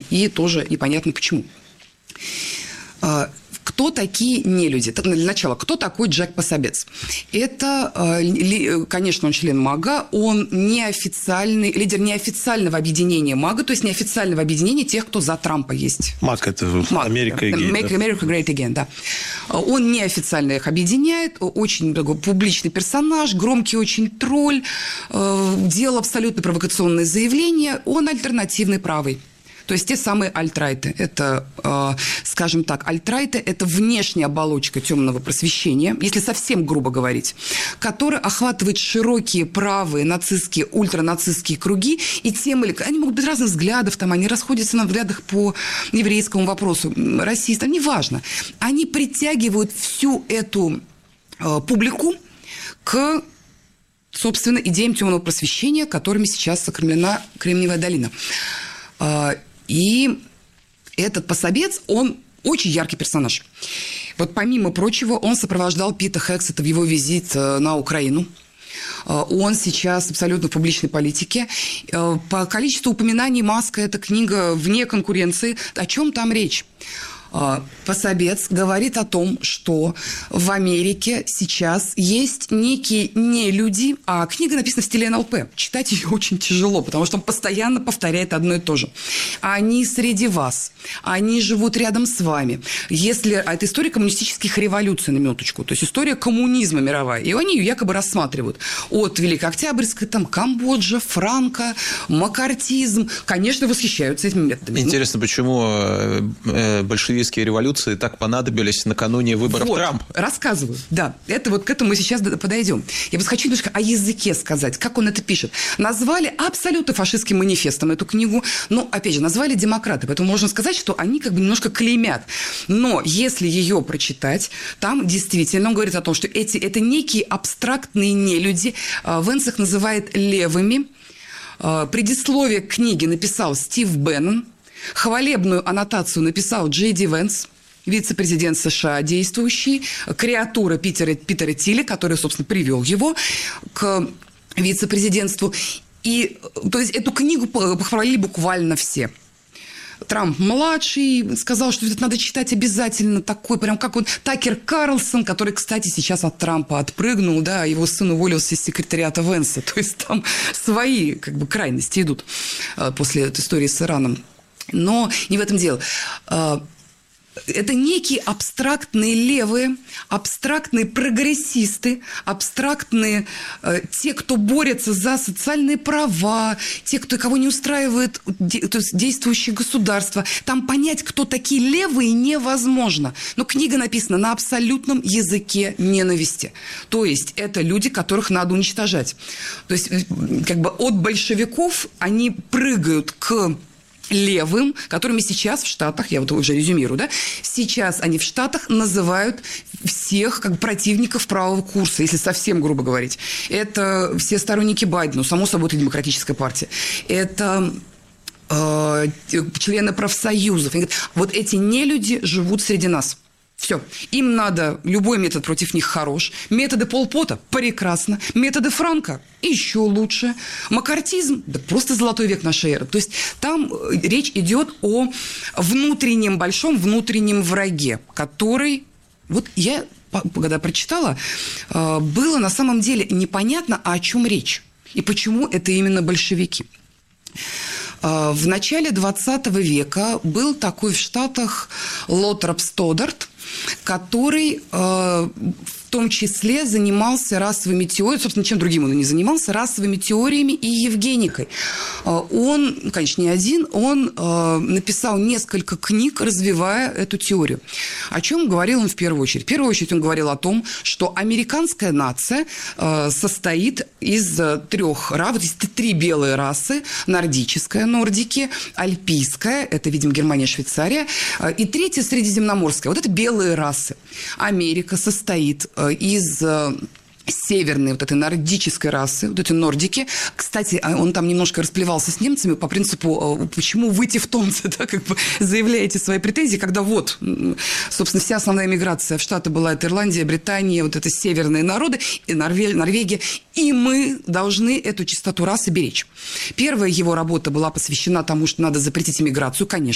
и тоже непонятно почему. Кто такие нелюди? Так, для начала, кто такой Джек Пособец? Это, конечно, он член МАГА, он неофициальный, лидер неофициального объединения МАГА, то есть неофициального объединения тех, кто за Трампа есть. МАГ – это Америка и гей. Make America Great Again, да. Он неофициально их объединяет, очень такой публичный персонаж, громкий очень тролль, делал абсолютно провокационные заявления, он альтернативный правый. То есть те самые альтрайты. Это, скажем так, альтрайты – это внешняя оболочка темного просвещения, если совсем грубо говорить, которая охватывает широкие правые нацистские, ультранацистские круги, и они могут быть разных взглядов, там, они расходятся на взглядах по еврейскому вопросу, расистам, неважно. Они притягивают всю эту публику к, собственно, идеям темного просвещения, которыми сейчас окремлена Кремниевая долина. И этот Пособец, он очень яркий персонаж. Вот помимо прочего, он сопровождал Пита Хексета в его визит на Украину. Он сейчас абсолютно в публичной политике. По количеству упоминаний Маска эта книга вне конкуренции. О чем там речь? Пособец говорит о том, что в Америке сейчас есть некие нелюди, а книга написана в стиле НЛП. Читать ее очень тяжело, потому что он постоянно повторяет одно и то же. Они среди вас, они живут рядом с вами. Это история коммунистических революций, на минуточку, то есть история коммунизма мировая, и они ее якобы рассматривают. От Великой Октябрьской, там, Камбоджа, Франко, маккартизм, конечно, восхищаются этими методами. Интересно, почему большевистские революции так понадобились накануне выборов Трампа. Рассказываю, да. Это вот к этому мы сейчас подойдем. Я хочу немножко о языке сказать, как он это пишет. Назвали абсолютно фашистским манифестом эту книгу, но, опять же, назвали демократы, поэтому можно сказать, что они как бы немножко клеймят. Но если ее прочитать, там действительно он говорит о том, что это некие абстрактные нелюди, Венс их называет левыми. Предисловие к книге написал Стив Беннон. Хвалебную аннотацию написал Джей Ди Венс, вице-президент США действующий, креатура Питера Тилли, который, собственно, привел его к вице-президентству. И, то есть, эту книгу похвалили буквально все. Трамп-младший сказал, что это надо читать обязательно, такой, прям как он, Такер Карлсон, который, кстати, сейчас от Трампа отпрыгнул, да, его сын уволился из секретариата Венса. То есть, там свои, как бы, крайности идут после этой истории с Ираном. Но не в этом дело. Это некие абстрактные левые, абстрактные прогрессисты, абстрактные те, кто борется за социальные права, те, кого не устраивает то есть действующее государство. Там понять, кто такие левые, невозможно. Но книга написана на абсолютном языке ненависти. То есть это люди, которых надо уничтожать. То есть как бы от большевиков они прыгают к левым, которыми сейчас в Штатах, я вот уже резюмирую, да, сейчас они в Штатах называют всех как противников правого курса, если совсем грубо говорить. Это все сторонники Байдена, само собой, это демократическая партия. Это члены профсоюзов. Они говорят, вот эти нелюди живут среди нас. Все. Им надо, любой метод против них хорош. Методы Пол Пота – прекрасно. Методы Франко – еще лучше. Маккартизм – да просто золотой век нашей эры. То есть там речь идет о большом внутреннем враге, который… Вот я, когда прочитала, было на самом деле непонятно, о чем речь. И почему это именно большевики. В начале 20 века был такой в Штатах Лотроп Стоддарт, который в том числе занимался расовыми теориями, собственно, чем другим он и не занимался, расовыми теориями и евгеникой. Он, конечно, не один, он написал несколько книг, развивая эту теорию. О чем говорил он в первую очередь? В первую очередь он говорил о том, что американская нация состоит из трех рас, вот есть три белые расы: нордическая, нордики, альпийская, это, видимо, Германия, Швейцария, и третья средиземноморская. Вот это белые расы. Америка состоит из северной вот этой нордической расы, вот эти нордики. Кстати, он там немножко расплевался с немцами по принципу, почему вы, тевтонцы, да, как бы заявляете свои претензии, когда вот, собственно, вся основная миграция в Штаты была это Ирландия, Британия, вот это северные народы, и Норвегия, и мы должны эту чистоту расы беречь. Первая его работа была посвящена тому, что надо запретить иммиграцию, конечно.